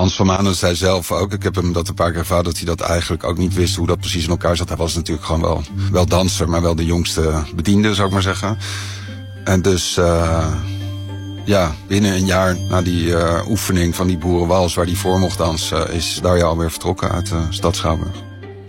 Hans van Manen zei zelf ook, ik heb hem dat een paar keer gevraagd, dat hij dat eigenlijk ook niet wist hoe dat precies in elkaar zat. Hij was natuurlijk gewoon wel danser, maar wel de jongste bediende, zou ik maar zeggen. En dus binnen een jaar na die oefening van die boerenwals waar hij voor mocht dansen, is Darja alweer vertrokken uit de stad Schouwburg.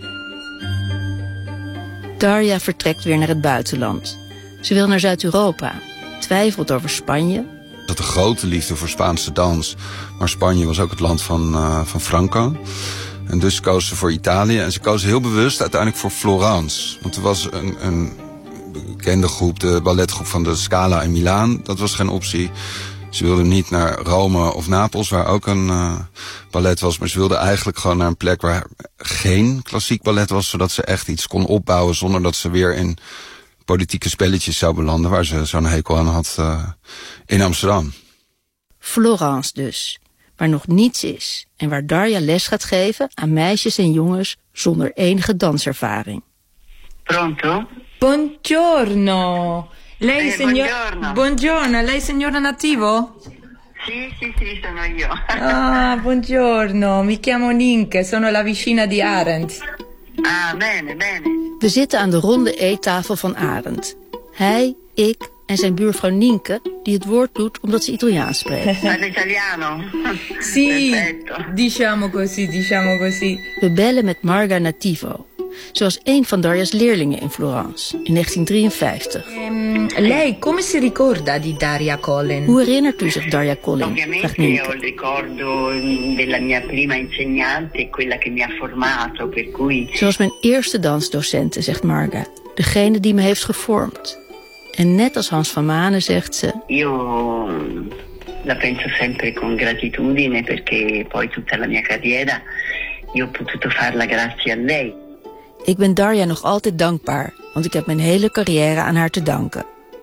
Darja vertrekt weer naar het buitenland. Ze wil naar Zuid-Europa, twijfelt over Spanje. Ze had een grote liefde voor Spaanse dans, maar Spanje was ook het land van Franco. En dus koos ze voor Italië en ze koos heel bewust uiteindelijk voor Florence. Want er was een bekende groep, de balletgroep van de Scala in Milaan. Dat was geen optie. Ze wilde niet naar Rome of Napels, waar ook een ballet was. Maar ze wilde eigenlijk gewoon naar een plek waar geen klassiek ballet was, zodat ze echt iets kon opbouwen zonder dat ze weer in politieke spelletjes zou belanden, waar ze zo'n hekel aan had in Amsterdam. Florence dus, waar nog niets is en waar Darja les gaat geven aan meisjes en jongens zonder enige danservaring. Pronto? Buongiorno. Lei Buongiorno, lei signora Nativo? Sì, sono io. Ah, buongiorno, mi chiamo Nienke, sono la vicina di Arendt. Ah, bene. We zitten aan de ronde eettafel van Arendt. Hij, ik en zijn buurvrouw Nienke, die het woord doet omdat ze Italiaans spreekt. Parla italiano? Sì, Perfetto. diciamo così. We bellen met Marga Nativo. Ze was een van Darja's leerlingen in Florence in 1953. Lei come si ricorda di Darja Collin? Hoe herinnert u zich Darja Collin? Vraagt Ovviamente ho Nienke. il ricordo della mia prima insegnante, quella che mi ha formato, per cui... Ze was mijn eerste dansdocente, zegt Marga. Degene die me heeft gevormd. En net als Hans van Manen zegt ze... Io la penso sempre con gratitudine, perché poi tutta la mia carriera io ho potuto farla grazie a lei. Ik ben Darja nog altijd dankbaar, want ik heb mijn hele carrière aan haar te danken.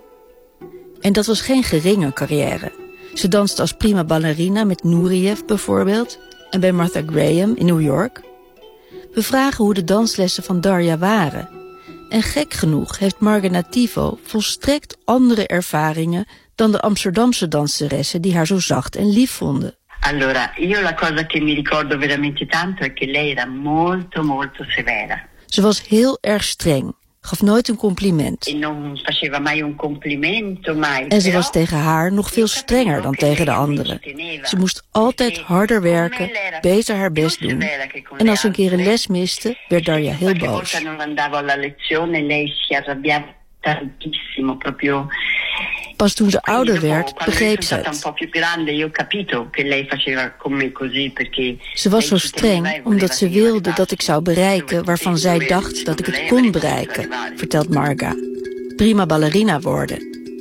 En dat was geen geringe carrière. Ze danste als prima ballerina met Nureyev bijvoorbeeld en bij Martha Graham in New York. We vragen hoe de danslessen van Darja waren. En gek genoeg heeft Marga Nativo volstrekt andere ervaringen dan de Amsterdamse danseressen die haar zo zacht en lief vonden. Allora, io la cosa che mi ricordo veramente tanto è che lei era molto, molto severa. Ze was heel erg streng, gaf nooit een compliment. E non faceva mai un complimento, mai. En ze was tegen haar nog veel strenger dan tegen de anderen. Ze moest altijd harder werken, beter haar best doen. En als ze een keer een les miste, werd Darja heel boos. Non andavo alla lezione, lei si arrabbiava tantissimo, proprio. Pas toen ze ouder werd, begreep ze het. Ze was zo streng omdat ze wilde dat ik zou bereiken waarvan zij dacht dat ik het kon bereiken, vertelt Marga. Prima ballerina worden.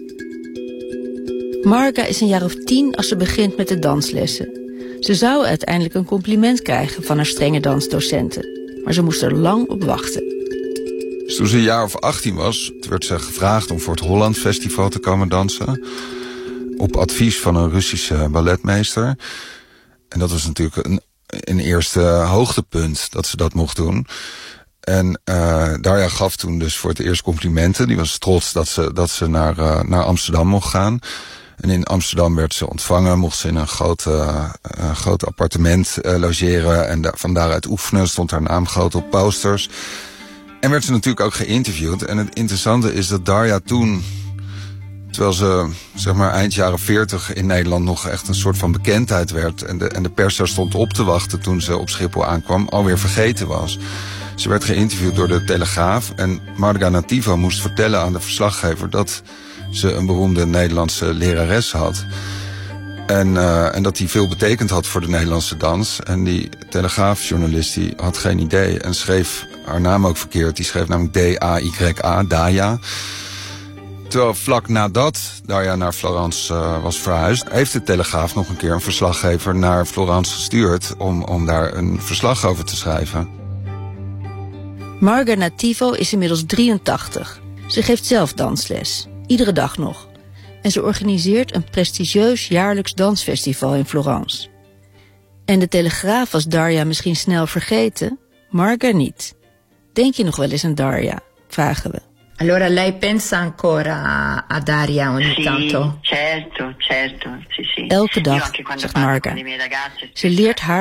Marga is een jaar of 10 als ze begint met de danslessen. Ze zou uiteindelijk een compliment krijgen van haar strenge dansdocenten, maar ze moest er lang op wachten. Dus toen ze een jaar of 18 was, werd ze gevraagd om voor het Holland Festival te komen dansen. Op advies van een Russische balletmeester. En dat was natuurlijk een eerste hoogtepunt dat ze dat mocht doen. En Darja gaf toen dus voor het eerst complimenten. Die was trots dat ze naar Amsterdam mocht gaan. En in Amsterdam werd ze ontvangen, mocht ze in een groot appartement logeren. En van daaruit oefenen, stond haar naam groot op posters. En werd ze natuurlijk ook geïnterviewd. En het interessante is dat Darja toen, terwijl ze zeg maar eind jaren 40 in Nederland nog echt een soort van bekendheid werd. En de pers daar stond op te wachten toen ze op Schiphol aankwam, alweer vergeten was. Ze werd geïnterviewd door de Telegraaf. En Marga Nativo moest vertellen aan de verslaggever dat ze een beroemde Nederlandse lerares had. En dat die veel betekend had voor de Nederlandse dans. En die Telegraafjournalist die had geen idee en schreef haar naam ook verkeerd. Die schreef namelijk D-A-Y-A, Daya. Terwijl vlak nadat Darja naar Florence was verhuisd, heeft de Telegraaf nog een keer een verslaggever naar Florence gestuurd om daar een verslag over te schrijven. Marga Nativo is inmiddels 83. Ze geeft zelf dansles, iedere dag nog. En ze organiseert een prestigieus jaarlijks dansfestival in Florence. En de Telegraaf was Darja misschien snel vergeten, Marga niet. Denk je nog wel eens aan Darja? Vragen we. Allora lei pensa ancora a Darja ogni tanto? Certo. Elke dag, zegt Marga. Ze leert haar